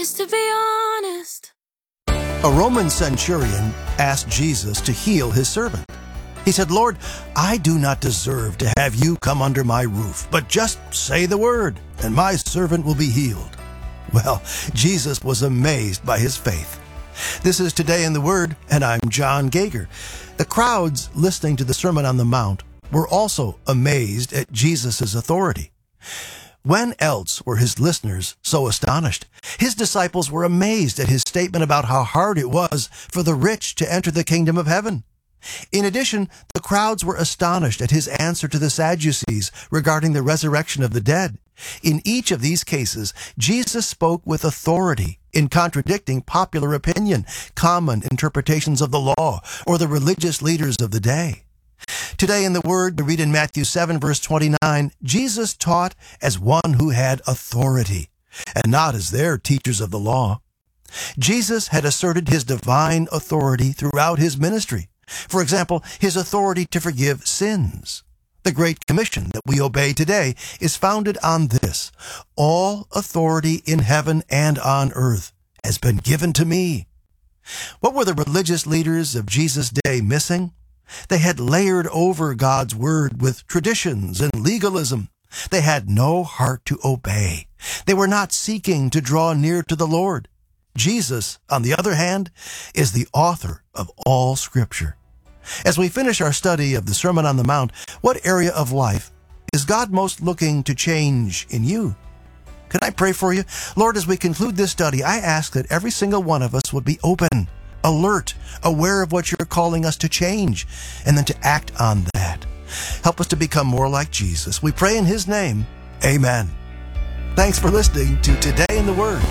Just to be honest. A Roman centurion asked Jesus to heal his servant. He said, "Lord, I do not deserve to have you come under my roof, but just say the word, and my servant will be healed." Well, Jesus was amazed by his faith. This is Today in the Word, and I'm John Gager. The crowds listening to the Sermon on the Mount were also amazed at Jesus' authority. When else were his listeners so astonished? His disciples were amazed at his statement about how hard it was for the rich to enter the kingdom of heaven. In addition, the crowds were astonished at his answer to the Sadducees regarding the resurrection of the dead. In each of these cases, Jesus spoke with authority in contradicting popular opinion, common interpretations of the law, or the religious leaders of the day. Today in the Word, we read in Matthew 7, verse 29, Jesus taught as one who had authority, and not as their teachers of the law. Jesus had asserted his divine authority throughout his ministry. For example, his authority to forgive sins. The Great Commission that we obey today is founded on this: all authority in heaven and on earth has been given to me. What were the religious leaders of Jesus' day missing? They had layered over God's word with traditions and legalism. They had no heart to obey. They were not seeking to draw near to the Lord. Jesus, on the other hand, is the author of all Scripture. As we finish our study of the Sermon on the Mount, what area of life is God most looking to change in you? Can I pray for you? Lord, as we conclude this study, I ask that every single one of us would be open, alert, aware of what you're calling us to change, and then to act on that. Help us to become more like Jesus. We pray in his name. Amen. Thanks for listening to Today in the Word.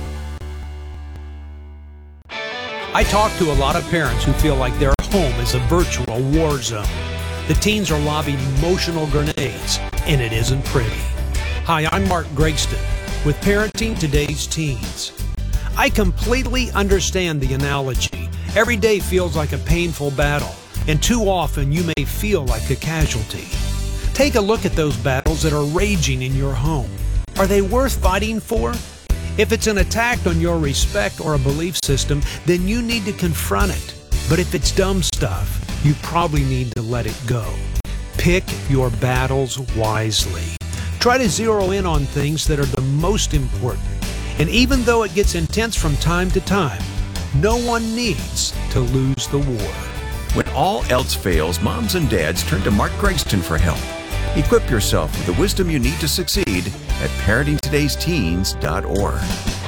I talk to a lot of parents who feel like their home is a virtual war zone. The teens are lobbing emotional grenades, and it isn't pretty. Hi, I'm Mark Gregston with Parenting Today's Teens. I completely understand the analogy. Every day feels like a painful battle, and too often you may feel like a casualty. Take a look at those battles that are raging in your home. Are they worth fighting for? If it's an attack on your respect or a belief system, then you need to confront it. But if it's dumb stuff, you probably need to let it go. Pick your battles wisely. Try to zero in on things that are the most important. And even though it gets intense from time to time, no one needs to lose the war. When all else fails, moms and dads turn to Mark Gregston for help. Equip yourself with the wisdom you need to succeed at ParentingToday'sTeens.org.